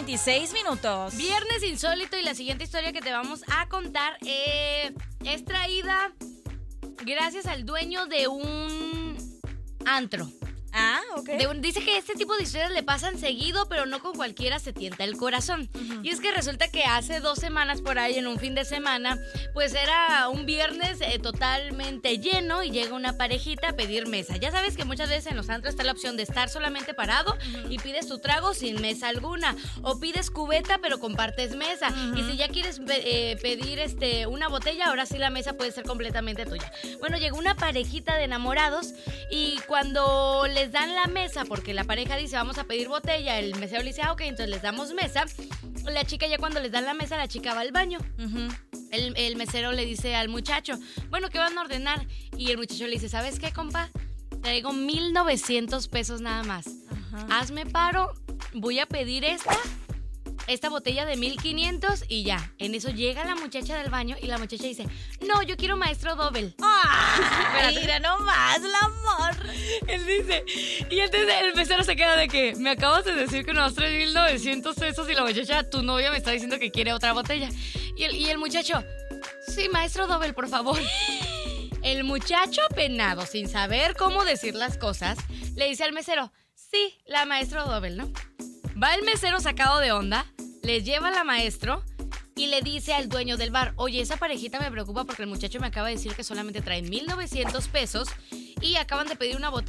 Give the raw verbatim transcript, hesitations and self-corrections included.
veintiséis minutos. Viernes insólito y la siguiente historia que te vamos a contar eh, es traída gracias al dueño de un antro. Ah, ok. De un, dice que este tipo de historias le pasan seguido, pero no con cualquiera se tienta el corazón. Uh-huh. Y es que resulta que hace dos semanas por ahí, en un fin de semana, pues era un viernes eh, totalmente lleno y llega una parejita a pedir mesa. Ya sabes que muchas veces en los antros está la opción de estar solamente parado uh-huh. y pides tu trago sin mesa alguna. O pides cubeta, pero compartes mesa. Uh-huh. Y si ya quieres eh, pedir este, una botella, ahora sí la mesa puede ser completamente tuya. Bueno, llegó una parejita de enamorados y cuando les dan la mesa, porque la pareja dice vamos a pedir botella, el mesero le dice ah, ok, entonces les damos mesa. La chica ya cuando les dan la mesa, la chica va al baño. Uh-huh. el, el mesero le dice al muchacho, bueno, ¿qué van a ordenar? Y el muchacho le dice, ¿sabes qué, compa? Traigo mil novecientos pesos nada más. Uh-huh. Hazme paro, voy a pedir esta esta botella de mil quinientos y ya. En eso llega la muchacha del baño y la muchacha dice, no, yo quiero maestro doble. ¡Ay, mira nomás, el amor! Él dice, y entonces el mesero se queda de que, me acabas de decir que nos traes mil novecientos pesos y la muchacha, tu novia, me está diciendo que quiere otra botella. Y el, y el muchacho, sí, maestro doble, por favor. El muchacho apenado, sin saber cómo decir las cosas, le dice al mesero, sí, la maestro doble, ¿no? Va el mesero sacado de onda, les lleva a la maestro y le dice al dueño del bar, oye, esa parejita me preocupa porque el muchacho me acaba de decir que solamente trae mil novecientos pesos y acaban de pedir una botella